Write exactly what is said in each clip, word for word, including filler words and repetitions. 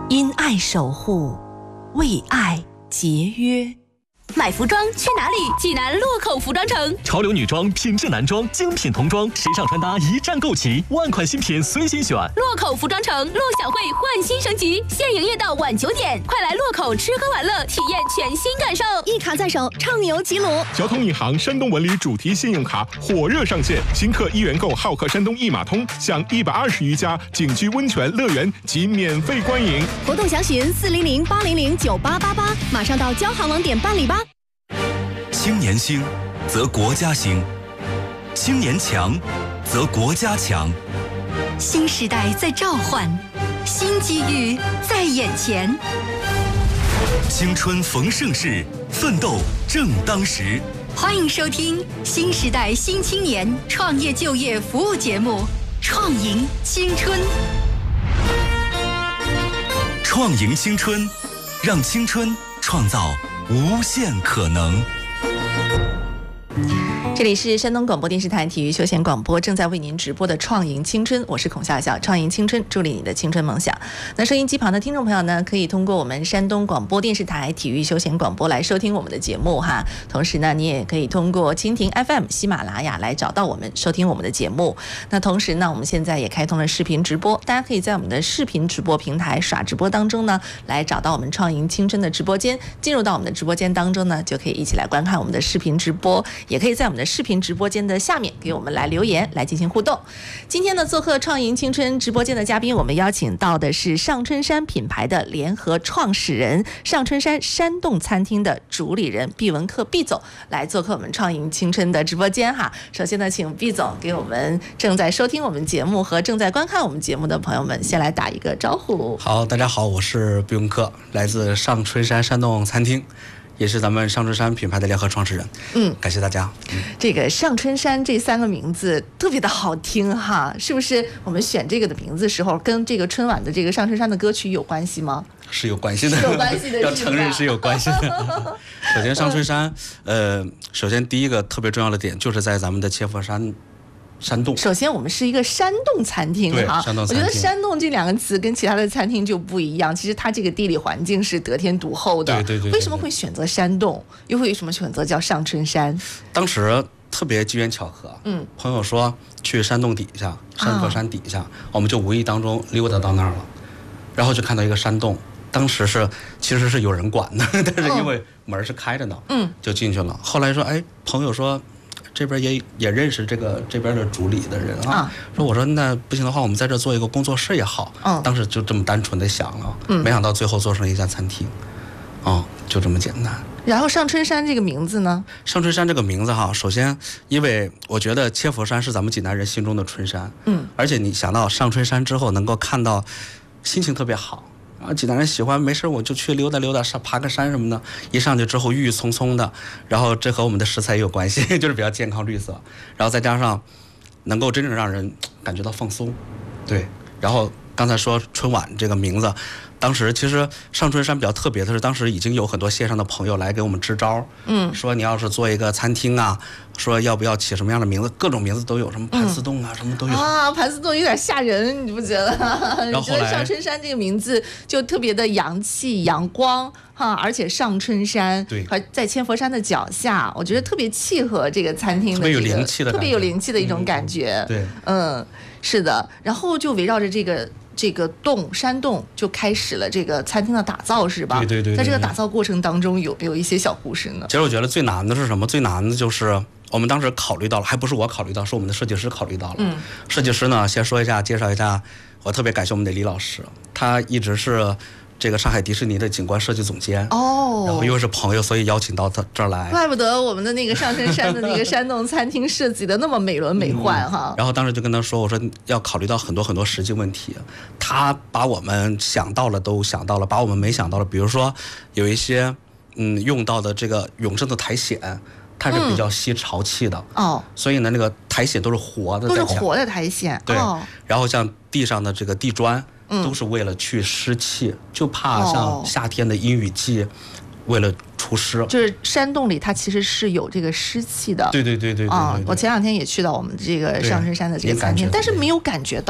因爱守护，为爱节约。 买服装去哪里？济南洛口服装城， 潮流女装、品质男装、精品童装，时尚穿搭一站购齐，万款新品随心选。 洛口服装城，陆小慧焕新升级，现营业到晚九点，快来洛口吃喝玩乐，体验全新感受。 一卡在手，畅游吉鲁。 交通银行山东文旅主题信用卡火热上线，新客一元购浩客山东一码通，享一百二十余家景区温泉乐园及免费观影。 活动详询四零零八零零九八八八，马上到交行网点办理吧。 青年兴，则国家兴；青年强，则国家强。 新时代在召唤，新机遇在眼前。 青春逢盛世，奋斗正当时。 欢迎收听新时代新青年创业就业服务节目《创赢青春》。 创赢青春，让青春创造无限可能。 这里是山东广播电视台体育休闲广播，正在为您直播的创赢青春，我是孔笑笑。创赢青春，助力你的青春梦想。那收音机旁的听众朋友呢，可以通过我们山东广播电视台体育休闲广播来收听我们的节目哈。同时呢，你也可以通过蜻蜓 F M、喜马拉雅来找到我们，收听我们的节目。那同时呢，我们现在也开通了视频直播，大家可以在我们的视频直播平台耍直播当中呢，来找到我们创赢青春的直播间，进入到我们的直播间当中呢，就可以一起来观看我们的视频直播，也可以在我们的视频直播间的下面给我们来留言，来进行互动。今天呢，做客创赢青春直播间的嘉宾，我们邀请到的是上春山品牌的联合创始人，上春山山洞餐厅的主理人毕文克毕总来做客我们创赢青春的直播间哈。首先呢，请毕总给我们正在收听我们节目和正在观看我们节目的朋友们先来打一个招呼。 好，大家好，我是毕文克，来自上春山山洞餐厅，也是咱们上春山品牌的联合创始人。嗯，感谢大家。嗯、 这个上春山这三个名字特别的好听哈，是不是？我们选这个的名字时候，跟这个春晚的这个上春山的歌曲有关系吗？ 是有关系的， 是有关系的， 要承认是有关系的。首先，上春山，呃，首先第一个特别重要的点就是在咱们的切佛山。山洞， 首先我们是一个山洞餐厅哈， 山洞餐厅。 我觉得山洞这两个词跟其他的餐厅就不一样，其实它这个地理环境是得天独厚的。 对对 对, 对, 对。 为什么会选择山洞？又会为什么选择叫上春山？ 当时特别机缘巧合，嗯，朋友说去山洞底下，山佛山底下，啊、我们就无意当中溜达到那儿了，然后就看到一个山洞。当时是其实是有人管的，但是因为门是开着呢，嗯，就进去了。后来说，哎，朋友说。这边也也认识这个这边的主理的人啊，啊说我说那不行的话，我们在这做一个工作室也好。嗯，当时就这么单纯的想了，嗯，没想到最后做成了一家餐厅，哦，就这么简单。 然后上春山这个名字呢？ 上春山这个名字哈，首先因为我觉得切佛山是咱们济南人心中的春山，嗯，而且你想到上春山之后能够看到，心情特别好。啊，济南人喜欢没事我就去溜达溜达，上爬个山什么的。一上去之后郁郁葱葱的，然后这和我们的食材也有关系，就是比较健康绿色。然后再加上能够真正让人感觉到放松，对。然后刚才说春晚这个名字，当时其实上春山比较特别的是，当时已经有很多线上的朋友来给我们支招，嗯，说你要是做一个餐厅啊，说要不要起什么样的名字，各种名字都有，什么盘丝洞啊、嗯，什么都有啊。盘丝洞有点吓人，你不觉得？然后后来上春山这个名字就特别的洋气、阳光哈，而且上春山对， 和在千佛山的脚下，我觉得特别契合这个餐厅的、这个、 特别有灵气的、 特别有灵气的一种感觉。 嗯、对， 嗯，是的。然后就围绕着这个。这个洞山洞就开始了这个餐厅的打造，是吧？ 对对 对, 对。 在这个打造过程当中，有没有一些小故事呢？ 其实我觉得最难的是什么？最难的就是我们当时考虑到了，还不是我考虑到，是我们的设计师考虑到了。嗯。设计师呢，先说一下，介绍一下，我特别感谢我们的李老师，他一直是这个上海迪士尼的景观设计总监哦，然后因为是朋友，所以邀请到他这儿来。 怪不得我们的那个上春山的那个山洞餐厅设计的那么美轮美奂哈、 嗯。然后当时就跟他说，我说要考虑到很多很多实际问题，他把我们想到了都想到了，把我们没想到了，比如说有一些嗯用到的这个永盛的苔藓。它是比较吸潮气的、嗯、哦，所以呢，那个苔藓都是活的， 都是活的苔藓。 对、 哦， 然后像地上的这个地砖，嗯、都是为了去湿气，就怕像夏天的阴雨季，哦、为了除湿。 就是山洞里它其实是有这个湿气的。 对对对对对。 啊、哦，我前两天也去到我们这个上春山的这个餐厅，但是没有感觉到。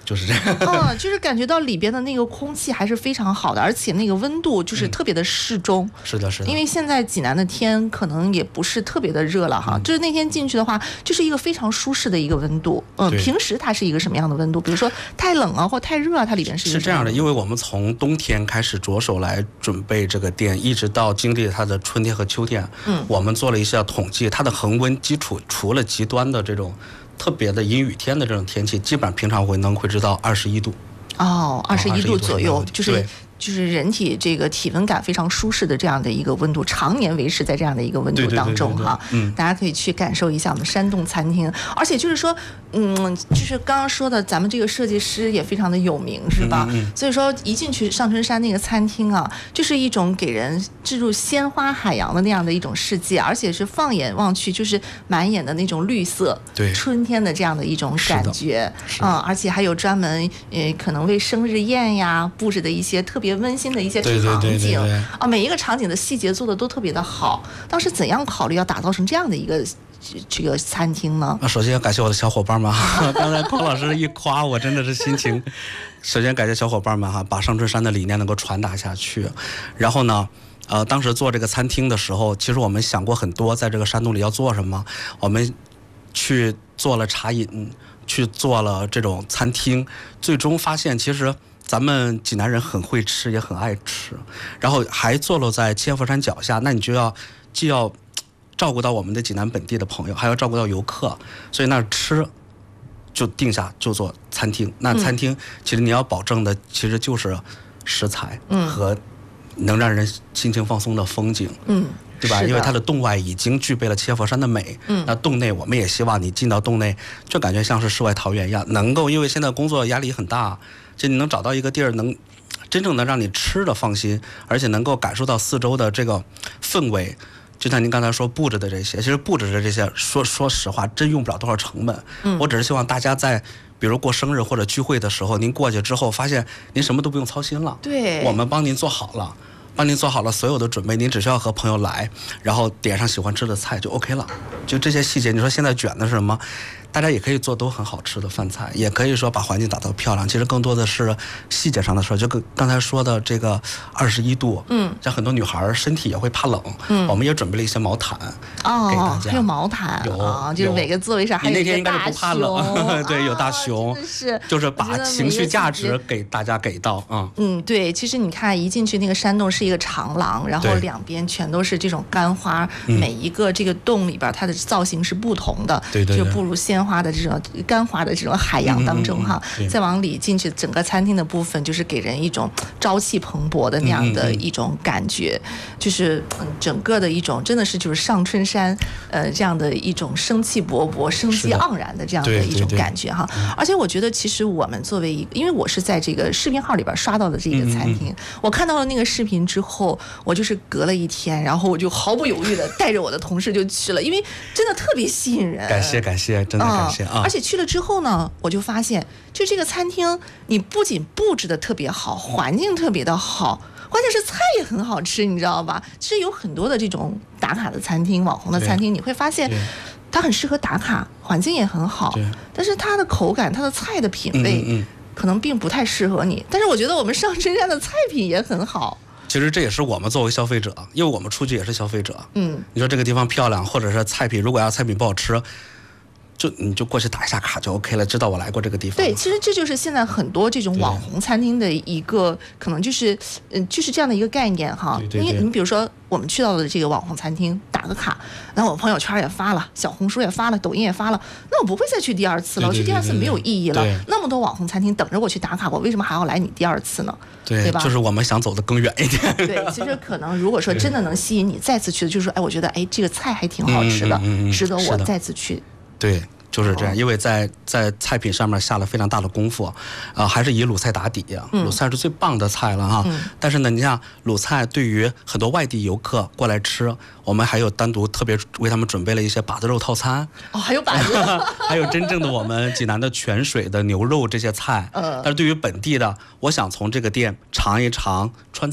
就是这样。 嗯，就是感觉到里边的那个空气还是非常好的，而且那个温度就是特别的适中。 嗯、是的，是的。 因为现在济南的天可能也不是特别的热了哈，嗯、就是那天进去的话，就是一个非常舒适的一个温度。嗯，平时它是一个什么样的温度？比如说太冷啊或太热啊，它里边是一个是这样的，因为我们从冬天开始着手来准备这个店，一直到经历它的春天和秋天。嗯，我们做了一下统计，它的恒温基础除了极端的这种特别的阴雨天的这种天气，基本上平常会能会知道二十一度。 哦，二十一度左右，就是就是人体这个体温感非常舒适的这样的一个温度，常年维持在这样的一个温度当中哈。嗯，大家可以去感受一下我们山洞餐厅，而且就是说，嗯，就是刚刚说的，咱们这个设计师也非常的有名，是吧？嗯嗯、所以说一进去上春山那个餐厅啊，就是一种给人置入鲜花海洋的那样的一种世界，而且是放眼望去就是满眼的那种绿色， 对， 春天的这样的一种感觉啊、嗯，而且还有专门呃可能为生日宴呀布置的一些特别温馨的一些场景， 对对对对对啊，每一个场景的细节做的都特别的好。当时怎样考虑要打造成这样的一个这个餐厅呢？ 啊，首先要感谢我的小伙伴们哈，刚才孔老师一夸我，真的是心情。首先感谢小伙伴们哈，把上春山的理念能够传达下去。然后呢，呃，当时做这个餐厅的时候，其实我们想过很多，在这个山洞里要做什么，我们去做了茶饮，去做了这种餐厅，最终发现其实咱们济南人很会吃，也很爱吃，然后还坐落在千佛山脚下，那你就要既要照顾到我们的济南本地的朋友，还要照顾到游客，所以那吃就定下就做餐厅。那餐厅其实你要保证的其实就是食材和能让人心情放松的风景，嗯，对吧？因为它的洞外已经具备了千佛山的美，嗯，那洞内我们也希望你进到洞内，就感觉像是世外桃源一样，能够因为现在工作压力很大。就你能找到一个地儿，能真正的让你吃的放心，而且能够感受到四周的这个氛围。就像您刚才说布置的这些，其实布置的这些，说说实话，真用不了多少成本。嗯，我只是希望大家在比如过生日或者聚会的时候，您过去之后发现您什么都不用操心了， 对， 我们帮您做好了。帮您做好了所有的准备，您只需要和朋友来，然后点上喜欢吃的菜就 OK 了。就这些细节，你说现在卷的是什么？大家也可以做都很好吃的饭菜，也可以说把环境打造漂亮。其实更多的是细节上的事儿，就跟刚才说的这个二十一度，嗯，像很多女孩身体也会怕冷，嗯，我们也准备了一些毛毯， 哦， 给大家。 还有毛毯， 有啊，就是每个座位上还有一个大熊。 你那天应该是不怕冷，对，有大熊， 啊、是， 就是把情绪价值给大家给到啊。 嗯，对，其实你看一进去那个山洞是一个长廊，然后两边全都是这种干花，每一个这个洞里边它的造型是不同的， 对对， 就步入鲜花的这种。干花的这种海洋当中哈，嗯嗯嗯、再往里进去，整个餐厅的部分就是给人一种朝气蓬勃的那样的一种感觉，嗯嗯嗯、就是整个的一种真的是就是上春山呃这样的一种生气勃勃、生机盎然的这样的一种感觉哈。而且我觉得其实我们作为一个，因为我是在这个视频号里边刷到的这个餐厅，嗯嗯、我看到了那个视频之后，我就是隔了一天，然后我就毫不犹豫的带着我的同事就去了，因为真的特别吸引人。 感谢感谢，真的感谢啊！ 嗯、而且去了之后呢，我就发现，就这个餐厅，你不仅布置的特别好，环境特别的好，关键是菜也很好吃，你知道吧？其实有很多的这种打卡的餐厅、网红的餐厅，你会发现，它很适合打卡，环境也很好，但是它的口感、它的菜的品味，嗯嗯可能并不太适合你。但是我觉得我们上春山的菜品也很好。 其实这也是我们作为消费者，因为我们出去也是消费者。嗯，你说这个地方漂亮，或者是菜品，如果要菜品不好吃。就你就过去打一下卡就 OK 了，知道我来过这个地方。 对，其实这就是现在很多这种网红餐厅的一个可能就是，嗯，就是这样的一个概念哈。 对对对。 因为你比如说我们去到的这个网红餐厅，打个卡，然后我朋友圈也发了，小红书也发了，抖音也发了，那我不会再去第二次了，我去第二次没有意义了。那么多网红餐厅等着我去打卡，我为什么还要来你第二次呢？ 对， 对吧？ 就是我们想走得更远一点。 对，其实可能如果说真的能吸引你再次去的，就是说，哎，我觉得哎这个菜还挺好吃的，嗯嗯嗯、值得我再次去。 对。就是这样，因为在在菜品上面下了非常大的功夫，啊、呃，还是以鲁菜打底呀、啊。鲁菜是最棒的菜了哈。嗯、但是呢，你像鲁菜对于很多外地游客过来吃，我们还有单独特别为他们准备了一些把子肉套餐。 哦，还有把子， 还有真正的我们济南的泉水的牛肉这些菜。嗯。但是对于本地的，我想从这个店尝一尝川菜。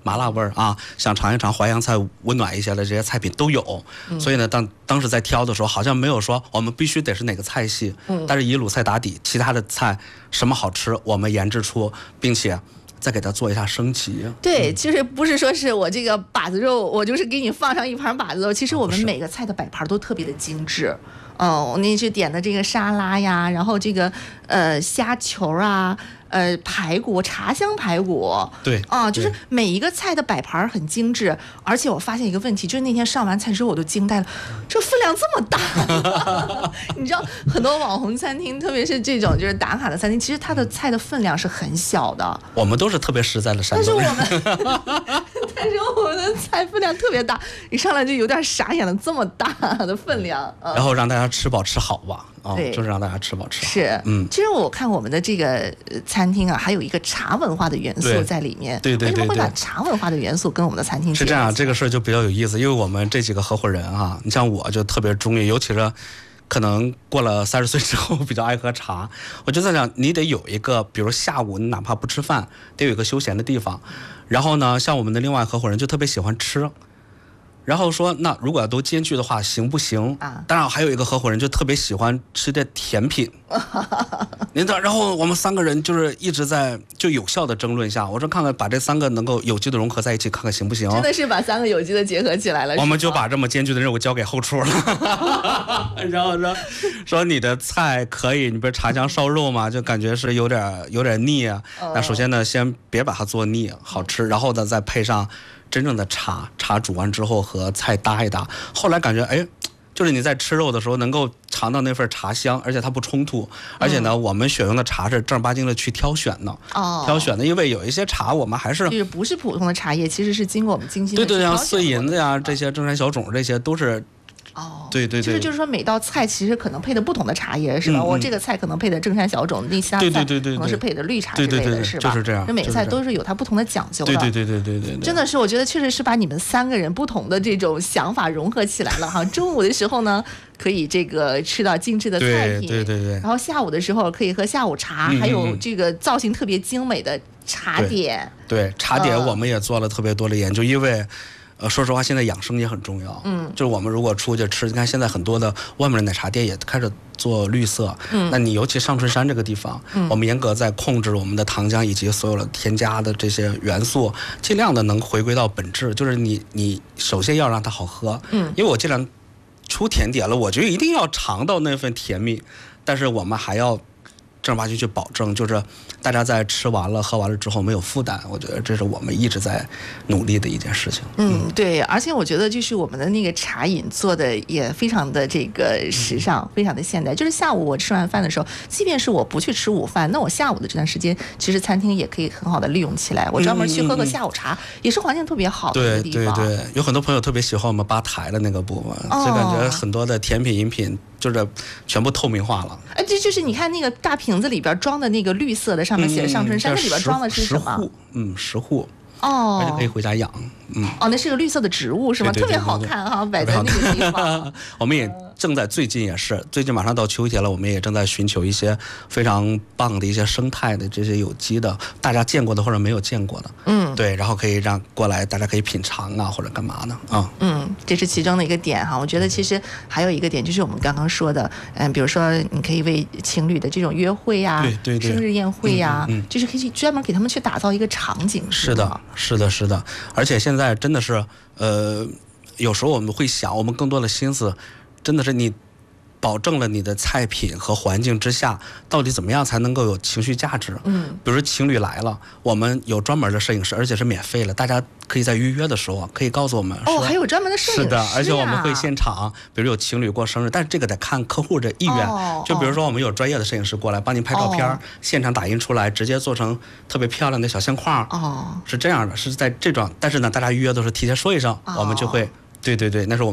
麻辣味儿啊，想尝一尝淮扬菜温暖一些的这些菜品都有。嗯、所以呢，当当时在挑的时候，好像没有说我们必须得是哪个菜系，嗯、但是以鲁菜打底，其他的菜什么好吃，我们研制出，并且再给它做一下升级。 对，嗯、就是不是说是我这个把子肉，我就是给你放上一盘把子肉，其实我们每个菜的摆盘都特别的精致。哦，你去点的这个沙拉呀，然后这个呃虾球啊，呃排骨茶香排骨， 对啊，就是每一个菜的摆盘很精致，而且我发现一个问题，就是那天上完菜之后我都惊呆了，这分量这么大。你知道很多网红餐厅，特别是这种就是打卡的餐厅，其实它的菜的分量是很小的。 我们都是特别实在的山东人， 但是我们但是我们的菜分量特别大，一上来就有点傻眼了，这么大的分量，嗯、 然后让大家吃饱吃好吧。啊， 对， 就是让大家吃饱吃好。 是，嗯，其实我看我们的这个餐厅啊，还有一个茶文化的元素在里面。 对对 对, 对, 对， 为什么会把茶文化的元素跟我们的餐厅是这样？这个事儿就比较有意思，因为我们这几个合伙人啊，你像我就特别中意，尤其是可能过了三十岁之后比较爱喝茶，我就在想，你得有一个，比如下午你哪怕不吃饭，得有一个休闲的地方。然后呢，像我们的另外合伙人就特别喜欢吃。然后说，那如果要都兼具的话，行不行？啊，当然还有一个合伙人就特别喜欢吃的甜品。您知道，然后我们三个人就是一直在就有效的争论一下。我说看看把这三个能够有机的融合在一起，看看行不行？ 真的是把三个有机的结合起来了。 我们就把这么艰巨的任务交给后厨了。然后说说你的菜可以，你不是茶香烧肉嘛，就感觉是有点有点腻啊。那首先呢，先别把它做腻，好吃，然后呢再配上真正的茶，茶煮完之后和菜搭一搭，后来感觉哎，就是你在吃肉的时候能够尝到那份茶香，而且它不冲突，而且呢，嗯、我们选用的茶是正儿八经的去挑选的，哦，挑选的，因为有一些茶我们还是就是不是普通的茶叶，其实是经过我们精心的对对，像碎银子呀，这些正山小种这些都是。 哦， 对对对， 就是就是说每道菜其实可能配的不同的茶叶是吧？嗯嗯、我这个菜可能配的正山小种，那其他菜可能是配的绿茶之类的， 对对对对是吧？ 就是这样， 每个菜都是有它不同的讲究的。 对对对对对 对, 对， 真的是我觉得确实是把你们三个人不同的这种想法融合起来了哈。中午的时候呢，可以这个吃到精致的菜品， 对对 对, 对，然后下午的时候可以喝下午茶，嗯、还有这个造型特别精美的茶点。 对, 对茶点我们也做了特别多的研究，呃、因为。呃，说实话，现在养生也很重要。嗯，就是我们如果出去吃，你看现在很多的外面的奶茶店也开始做绿色。嗯，那你尤其上春山这个地方，嗯，我们严格在控制我们的糖浆以及所有的添加的这些元素，尽量的能回归到本质，就是你你首先要让它好喝。嗯，因为我既然出甜点了，我觉得一定要尝到那份甜蜜，但是我们还要正儿八经去保证，就是大家在吃完了喝完了之后没有负担，我觉得这是我们一直在努力的一件事情。 嗯，对，而且我觉得就是我们的那个茶饮做的也非常的这个时尚，嗯、非常的现代。就是下午我吃完饭的时候，即便是我不去吃午饭，那我下午的这段时间，其实餐厅也可以很好的利用起来。我专门去喝个下午茶，嗯、也是环境特别好的一个地方。 对对对，有很多朋友特别喜欢我们吧台的那个部分，哦、就感觉很多的甜品饮品就是全部透明化了。 哎，这就是你看那个大瓶子里边装的那个绿色的，上面写着上春山，那、嗯、里边装的是什么？ 石斛，嗯，石斛。 哦， 而且可以回家养。嗯， 哦，那是个绿色的植物是吗？ 对对对对对， 特别好看哈，摆在那个地方。 我们也正在最近也是，最近马上到秋天了，我们也正在寻求一些非常棒的一些生态的这些有机的，大家见过的或者没有见过的。嗯，对，然后可以让过来大家可以品尝啊，或者干嘛呢？啊， 嗯，这是其中的一个点哈。我觉得其实还有一个点就是我们刚刚说的，嗯，比如说你可以为情侣的这种约会呀、 对对对， 生日宴会呀， 嗯嗯嗯、 就是可以专门给他们去打造一个场景。 是的，是的，是的，而且现在真的是，呃，有时候我们会想，我们更多的心思，真的是你保证了你的菜品和环境之下，到底怎么样才能够有情绪价值？嗯，比如说情侣来了，我们有专门的摄影师，而且是免费的，大家可以在预约的时候可以告诉我们。 哦，还有专门的摄影师、啊。 是的，而且我们会现场，比如有情侣过生日，但是这个得看客户的意愿。哦、就比如说我们有专业的摄影师过来帮您拍照片，哦、现场打印出来，直接做成特别漂亮的小相框。哦，是这样的，是在这种，但是呢，大家预约都是提前说一声，哦、我们就会。对对对，那是我们的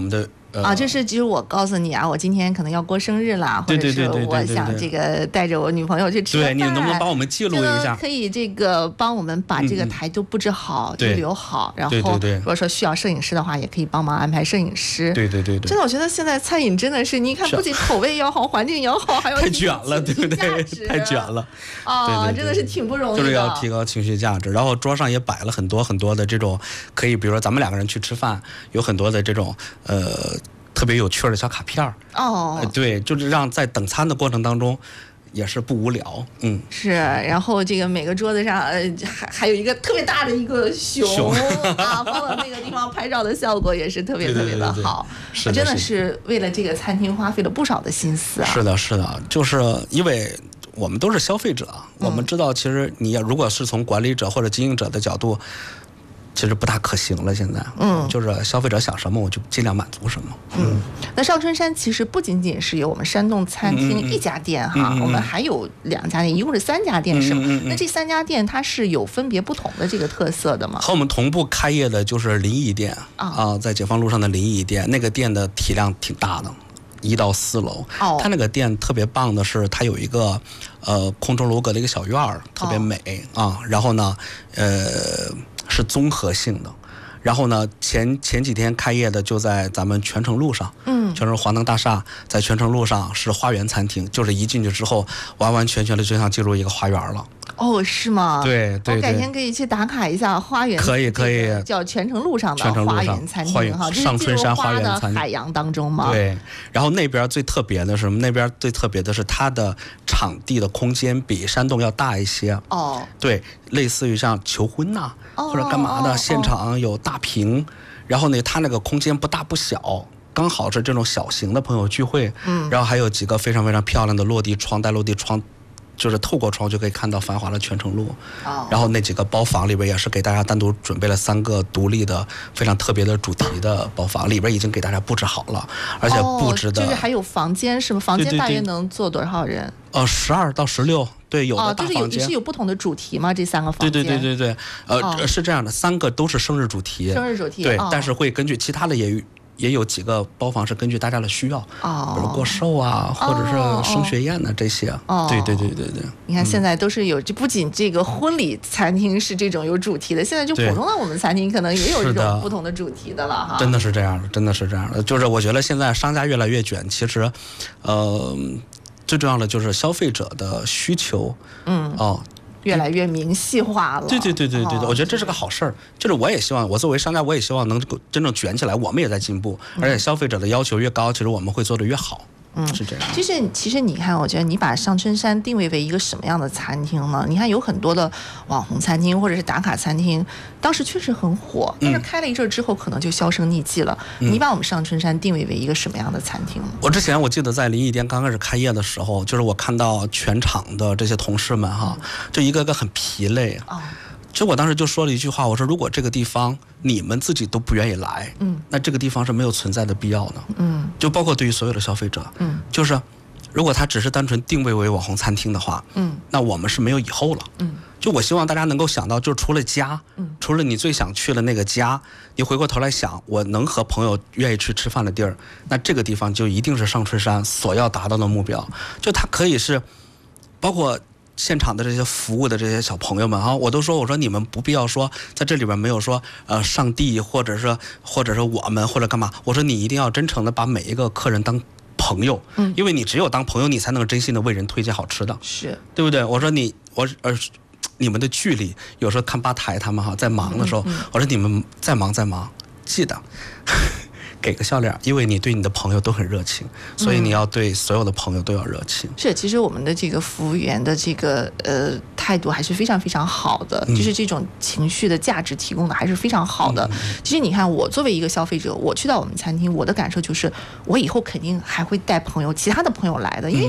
呃、 啊，这是就是我告诉你啊，我今天可能要过生日啦，或者是我想这个带着我女朋友去吃饭， 对，你能不能帮我们记录一下？ 可以这个帮我们把这个台都布置好，就留好，然后如果说需要摄影师的话，也可以帮忙安排摄影师。 对对对对， 真的，我觉得现在餐饮真的是，你看不仅口味要好，环境要好，还要太卷了，对不对？太卷了啊，真的是挺不容易的， 就是要提高情绪价值。然后桌上也摆了很多很多的这种可以，比如说咱们两个人去吃饭，有很多的这种呃。特别有趣的小卡片儿哦、 呃，对，就是让在等餐的过程当中也是不无聊，嗯， 是。然后这个每个桌子上呃还还有一个特别大的一个熊, 熊啊，放到那个地方拍照的效果也是特别特别的好， 对对对对， 真的是为了这个餐厅花费了不少的心思啊。 是的，是的，就是因为我们都是消费者， 嗯、 我们知道其实你如果是从管理者或者经营者的角度。其实不大可行了，现在，嗯，就是消费者想什么，我就尽量满足什么。 嗯，那上春山其实不仅仅是有我们山洞餐厅一家店哈， 嗯、 我们还有两家店，一共是三家店，是吗？ 嗯嗯嗯、 那这三家店它是有分别不同的这个特色的吗？ 和我们同步开业的就是临沂店啊、呃，在解放路上的临沂店，那个店的体量挺大的。一到四楼，哦，它那个店特别棒的是，它有一个呃空中楼阁的一个小院儿，特别美、哦、啊。然后呢，呃是综合性的。然后呢，前前几天开业的就在咱们泉城路上，嗯，泉城华能大厦在泉城路上是花园餐厅，就是一进去之后，完完全全的就像进入一个花园了。 哦，是吗？ 对对对， 我改天可以去打卡一下花园， 可以可以， 叫泉城路上的花园餐厅哈， 上春山花园餐厅海洋当中嘛。 对，然后那边最特别的是什么？那边最特别的是它的场地的空间比山洞要大一些。哦，对，类似于像求婚呐、啊，或者干嘛的，哦、现场有大屏，然后呢，它那个空间不大不小。刚好是这种小型的朋友聚会，嗯，然后还有几个非常非常漂亮的落地窗，带落地窗。就是透过窗就可以看到繁华的泉城路，哦，然后那几个包房里边也是给大家单独准备了三个独立的非常特别的主题的包房，里边已经给大家布置好了，而且布置的、 哦、就是还有房间是吗？房间大约能坐多少人？ 呃，十二到十六，对，有的大房间。哦， 就是有是有不同的主题吗？这三个房间？对对对对对，呃、哦，是这样的，三个都是生日主题， 生日主题， 对， 哦、 但是会根据其他的也。也有几个包房是根据大家的需要，哦，比如过寿啊，或者是升学宴呢、啊、这些。哦，对对对对对。 你看现在都是有，这、嗯、不仅这个婚礼餐厅是这种有主题的，现在就普通的我们餐厅可能也有这种不同的主题的了哈。 真的是这样的，真的是这样的。就是我觉得现在商家越来越卷，其实，呃，最重要的就是消费者的需求，嗯，哦。 越来越明细化了。 对对对对对对，我觉得这是个好事儿。就是我也希望，我作为商家，我也希望能够真正卷起来。我们也在进步，而且消费者的要求越高，其实我们会做得越好。嗯，是这样。 其实，其实你看，我觉得你把上春山定位为一个什么样的餐厅呢？你看，有很多的网红餐厅或者是打卡餐厅，当时确实很火，但是开了一阵之后，可能就销声匿迹了。嗯、你把我们上春山定位为一个什么样的餐厅呢？ 我之前我记得在临沂店刚开始开业的时候，就是我看到全场的这些同事们哈，就一个个很疲累啊。哦，其实我当时就说了一句话，我说如果这个地方你们自己都不愿意来，嗯，那这个地方是没有存在的必要的，嗯，就包括对于所有的消费者，嗯，就是如果它只是单纯定位为网红餐厅的话，嗯，那我们是没有以后了，嗯，就我希望大家能够想到，就是除了家，嗯，除了你最想去的那个家，你回过头来想，我能和朋友愿意去吃饭的地儿，那这个地方就一定是上春山所要达到的目标，就它可以是包括现场的这些服务的这些小朋友们啊，我都说我说你们不必要说在这里边没有说呃上帝或者是或者是我们或者干嘛，我说你一定要真诚的把每一个客人当朋友，嗯，因为你只有当朋友，你才能真心的为人推荐好吃的， 是对不对？我说你我呃你们的距离，有时候看吧台他们哈在忙的时候，嗯嗯、我说你们再忙再忙，记得。给个笑脸，因为你对你的朋友都很热情，所以你要对所有的朋友都要热情。 嗯、是，其实我们的这个服务员的这个呃态度还是非常非常好的，嗯、就是这种情绪的价值提供的还是非常好的。嗯、其实你看，我作为一个消费者，我去到我们餐厅，我的感受就是，我以后肯定还会带朋友、其他的朋友来的，因为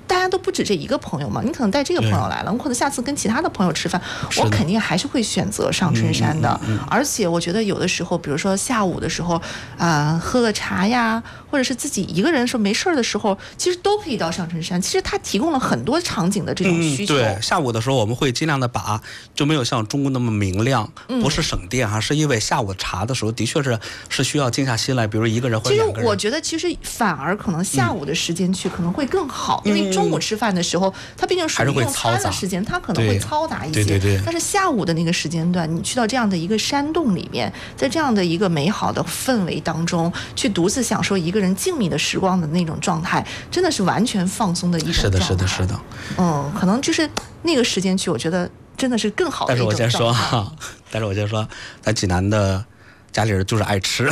大家都不止这一个朋友嘛，你可能带这个朋友来了，我可能下次跟其他的朋友吃饭，我肯定还是会选择上春山的。嗯嗯嗯、而且我觉得有的时候，比如说下午的时候啊、呃，喝个茶呀，或者是自己一个人的时候没事儿的时候，其实都可以到上春山。其实它提供了很多场景的这种需求。 嗯、对，下午的时候我们会尽量的把就没有像中午那么明亮， 嗯、 不是省电哈，是因为下午茶的时候的确是是需要静下心来，比如一个人或者两个人。 其实我觉得，其实反而可能下午的时间去可能会更好，嗯、因为中午吃饭的时候，它毕竟属于用餐的时间，它可能会嘈杂一些。 对对对。 但是下午的那个时间段，你去到这样的一个山洞里面，在这样的一个美好的氛围当中，去独自享受一个人静谧的时光的那种状态，真的是完全放松的一种状态。 是的，是的，是的。 嗯，可能就是那个时间去，我觉得真的是更好的一种状态。 但是我先说哈，但是我先说，咱济南的家里人就是爱吃。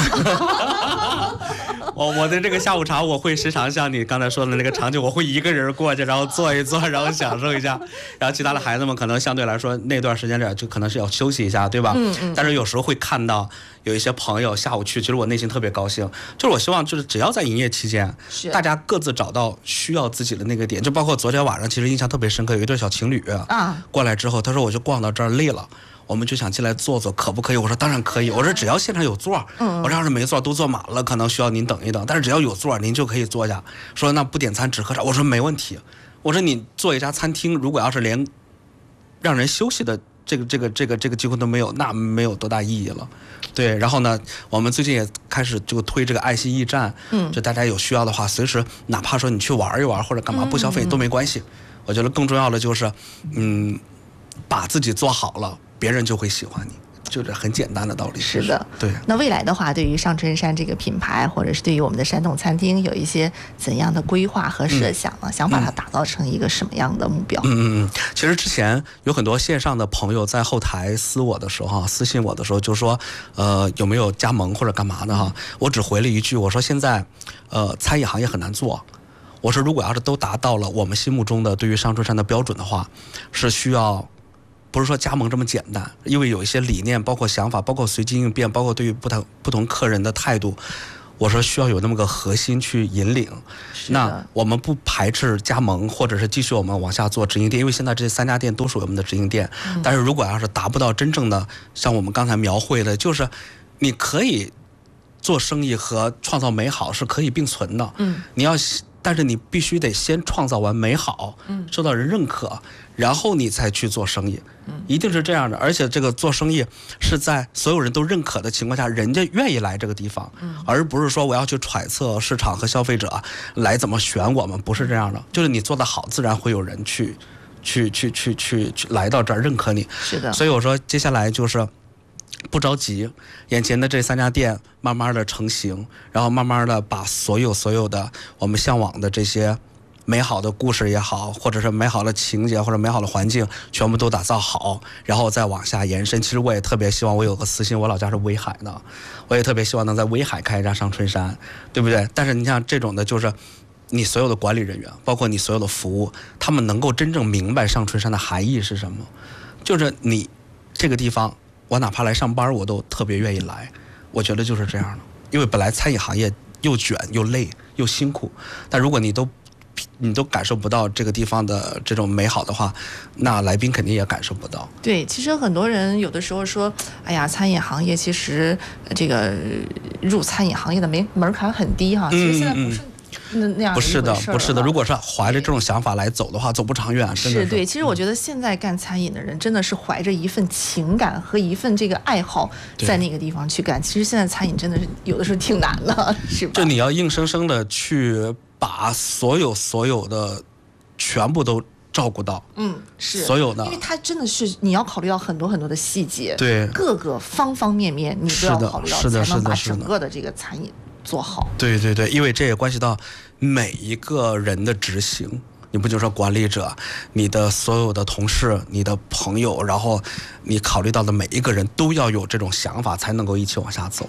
我我的这个下午茶，我会时常像你刚才说的那个场景，我会一个人过去，然后坐一坐，然后享受一下。然后其他的孩子们可能相对来说那段时间里就可能是要休息一下，对吧？ 嗯嗯。 但是有时候会看到有一些朋友下午去，其实我内心特别高兴。就是我希望就是只要在营业期间，大家各自找到需要自己的那个点。就包括昨天晚上，其实印象特别深刻，有一对小情侣啊过来之后，他说我就逛到这儿累了。我们就想进来坐坐，可不可以？我说当然可以。我说只要现场有座，嗯、我说要是没座都坐满了，可能需要您等一等。但是只要有座，您就可以坐下。说那不点餐只喝茶，我说没问题。我说你做一家餐厅，如果要是连让人休息的这个这个这个这个机会都没有，那没有多大意义了。对，然后呢，我们最近也开始就推这个爱心驿站，嗯，就大家有需要的话，随时哪怕说你去玩一玩或者干嘛不消费、嗯、都没关系。我觉得更重要的就是，嗯，把自己做好了。别人就会喜欢你，就这很简单的道理。 是的， 对。 那未来的话，对于上春山这个品牌，或者是对于我们的山洞餐厅，有一些怎样的规划和设想呢？嗯、想把它打造成一个什么样的目标？ 嗯嗯嗯。其实之前有很多线上的朋友在后台私我的时候，私信我的时候就说，呃，有没有加盟或者干嘛的哈？我只回了一句，我说现在，呃，餐饮行业很难做。我说如果要是都达到了我们心目中的对于上春山的标准的话，是需要。不是说加盟这么简单，因为有一些理念，包括想法，包括随机应变，包括对于不同不同客人的态度，我说需要有那么个核心去引领。那我们不排斥加盟，或者是继续我们往下做直营店，因为现在这三家店都是我们的直营店。嗯、但是如果要是达不到真正的像我们刚才描绘的，就是你可以做生意和创造美好是可以并存的。嗯，你要。但是你必须得先创造完美好，嗯，受到人认可，然后你才去做生意，嗯，一定是这样的。而且这个做生意是在所有人都认可的情况下，人家愿意来这个地方，嗯，而不是说我要去揣测市场和消费者来怎么选我们，不是这样的。就是你做得好，自然会有人去，去去去去去来到这儿认可你。 是的。 所以我说接下来就是。不着急，眼前的这三家店慢慢的成型，然后慢慢的把所有所有的我们向往的这些美好的故事也好，或者是美好的情节或者美好的环境，全部都打造好，然后再往下延伸。其实我也特别希望，我有个私心，我老家是威海的，我也特别希望能在威海开一家上春山，对不对？但是你像这种的，就是你所有的管理人员，包括你所有的服务，他们能够真正明白上春山的含义是什么，就是你这个地方。我哪怕来上班，我都特别愿意来。我觉得就是这样的，因为本来餐饮行业又卷又累又辛苦，但如果你都你都感受不到这个地方的这种美好的话，那来宾肯定也感受不到。 对，其实很多人有的时候说，哎呀，餐饮行业其实这个入餐饮行业的门门槛很低哈。其实现在不是。嗯嗯那那样不是的，不是的。如果是怀着这种想法来走的话，走不长远。真的是。 是对，其实我觉得现在干餐饮的人真的是怀着一份情感和一份这个爱好，在那个地方去干。其实现在餐饮真的是有的时候挺难的，是吧？ 就你要硬生生的去把所有所有的全部都照顾到， 嗯，是所有的， 因为它真的是你要考虑到很多很多的细节， 对， 各个方方面面你都要考虑到，才能把整个的这个餐饮。做好， 对对对，因为这也关系到每一个人的执行。你不就说管理者，你的所有的同事，你的朋友，然后你考虑到的每一个人都要有这种想法，才能够一起往下走。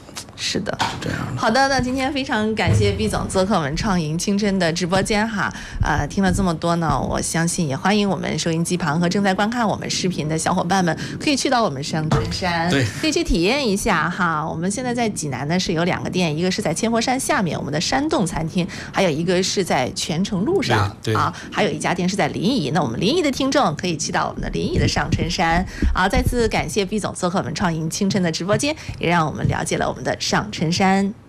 是的， 这样的。 好的，那今天非常感谢毕总做客我们创盈青春的直播间哈。呃，听了这么多呢，我相信也欢迎我们收音机旁和正在观看我们视频的小伙伴们，可以去到我们上春山， 对， 可以去体验一下哈。我们现在在济南呢是有两个店，一个是在千佛山下面我们的山洞餐厅，还有一个是在泉城路上啊，还有一家店是在临沂。那我们临沂的听众可以去到我们的临沂的上春山啊。再次感谢毕总做客我们创盈青春的直播间，也让我们了解了我们的上春山。